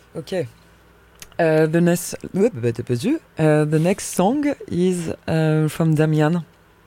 Okay. The next song is from Damian.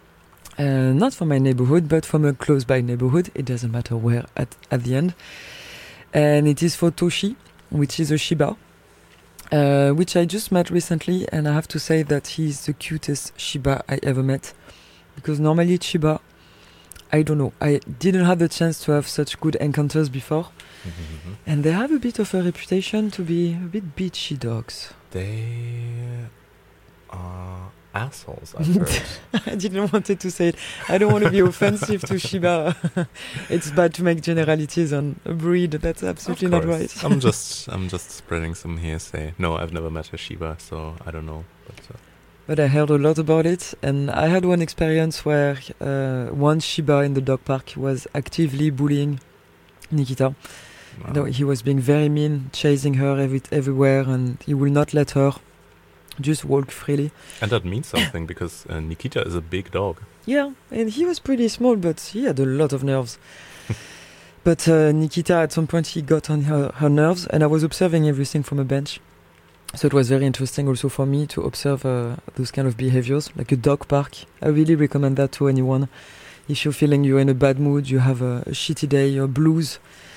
Not from my neighborhood, but from a close by neighborhood. It doesn't matter where at the end. And it is for Toshi, which is a Shiba, which I just met recently. And I have to say that he's the cutest Shiba I ever met. Because normally Shiba, I don't know, I didn't have the chance to have such good encounters before. And they have a bit of a reputation to be a bit bitchy dogs. They are assholes, I've heard. I didn't want to say it. I don't want to be offensive to Shiba. It's bad to make generalities on a breed. That's absolutely not right. I'm just spreading some hearsay. No, I've never met a Shiba, so I don't know. But I heard a lot about it, and I had one experience where one Shiba in the dog park was actively bullying Nikita. Wow. No, he was being very mean, chasing her everywhere, and he will not let her just walk freely. And that means something because Nikita is a big dog. Yeah, and he was pretty small, but he had a lot of nerves. But Nikita, at some point, he got on her nerves, and I was observing everything from a bench. So it was very interesting also for me to observe those kind of behaviors, like a dog park. I really recommend that to anyone. If you're feeling you're in a bad mood, you have a shitty day, you're blues,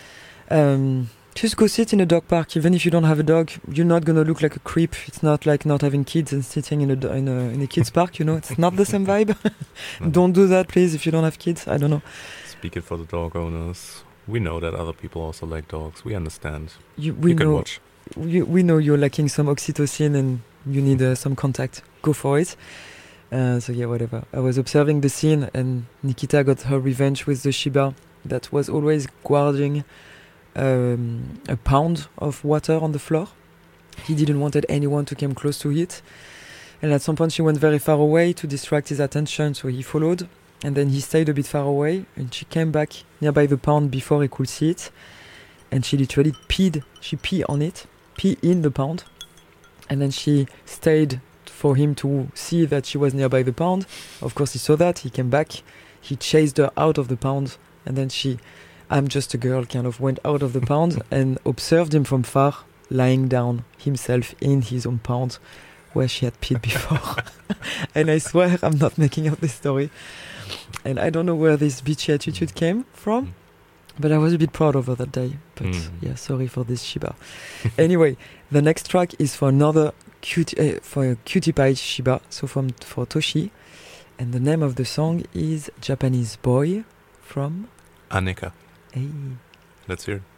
just go sit in a dog park. Even if you don't have a dog, you're not gonna look like a creep. It's not like not having kids and sitting in a kids park. It's not the same vibe. Don't do that, please. If you don't have kids, I don't know. Speaking for the dog owners, we know that other people also like dogs. We understand. We can know, watch. We know you're lacking some oxytocin and you need some contact. Go for it. So yeah, whatever. I was observing the scene, and Nikita got her revenge with the Shiba that was always guarding a pound of water on the floor. He didn't want anyone to come close to it. And at some point she went very far away to distract his attention, so he followed. And then he stayed a bit far away, and she came back nearby the pound before he could see it. And she literally peed on it, pee in the pound. And then she stayed for him to see that she was nearby the pound. Of course he saw that, he came back, he chased her out of the pound, and then I'm just a girl kind of went out of the pound and observed him from far, lying down himself in his own pound where she had peed before. And I swear I'm not making up this story. And I don't know where this bitchy attitude came from, but I was a bit proud of her that day. But yeah, sorry for this Shiba. Anyway, the next track is for another for a cutie pie Shiba, so for Toshi. And the name of the song is Japanese Boy from Aneka. Hey. Let's hear it.